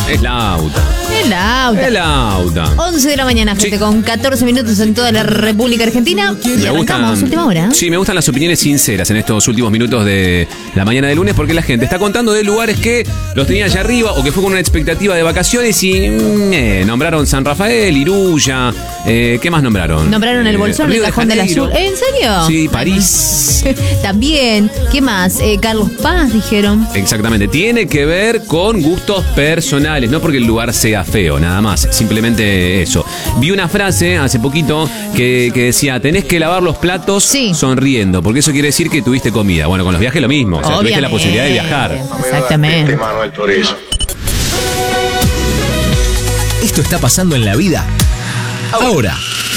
Es Lauta. El auto. 11 de la mañana, gente, con 14 minutos en toda la República Argentina. Y arrancamos última hora. Sí, me gustan las opiniones sinceras en estos últimos minutos de la mañana de lunes, porque la gente está contando de lugares que los tenía allá arriba o que fue con una expectativa de vacaciones y nombraron San Rafael, Iruya. ¿Qué más nombraron? Nombraron el Bolsón, el Cajón del Azul. ¿En serio? Sí, París. También. ¿Qué más? Carlos Paz, dijeron. Exactamente. Tiene que ver con gustos personales, no porque el lugar sea feo, nada más. Simplemente eso. Vi una frase hace poquito que decía: tenés que lavar los platos sonriendo, porque eso quiere decir que tuviste comida. Bueno, con los viajes lo mismo. O sea, tuviste la posibilidad de viajar. Exactamente. Esto está pasando en la vida ahora.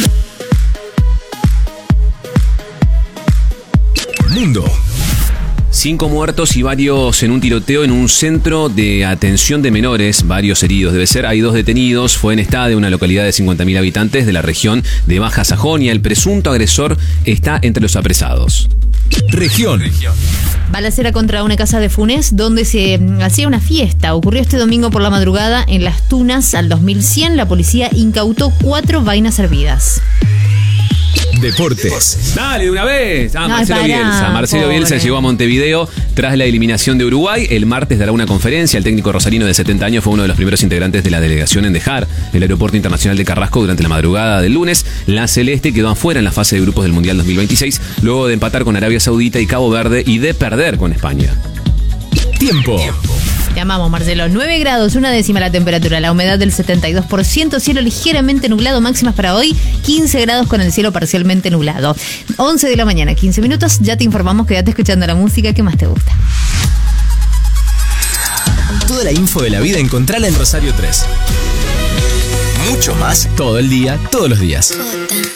Mundo. 5 muertos y varios en un tiroteo en un centro de atención de menores, varios heridos debe ser. Hay 2 detenidos. Fue en Stade, una localidad de 50.000 habitantes de la región de Baja Sajonia. El presunto agresor está entre los apresados. Región. Balacera contra una casa de Funes, donde se hacía una fiesta. Ocurrió este domingo por la madrugada en Las Tunas, al 2100. La policía incautó 4 vainas hervidas. Deportes. Dale, de una vez. Marcelo Bielsa llegó a Montevideo tras la eliminación de Uruguay. El martes dará una conferencia. El técnico rosarino de 70 años fue uno de los primeros integrantes de la delegación en dejar el aeropuerto internacional de Carrasco durante la madrugada del lunes. La Celeste quedó afuera en la fase de grupos del Mundial 2026, luego de empatar con Arabia Saudita y Cabo Verde y de perder con España. Tiempo. Te amamos, Marcelo. 9 grados, 1/10 la temperatura, la humedad del 72%, cielo ligeramente nublado, máximas para hoy, 15 grados con el cielo parcialmente nublado. 11 de la mañana, 15 minutos, ya te informamos, quédate escuchando la música que más te gusta. Toda la info de la vida encontrala en Rosario 3. Mucho más, todo el día, todos los días.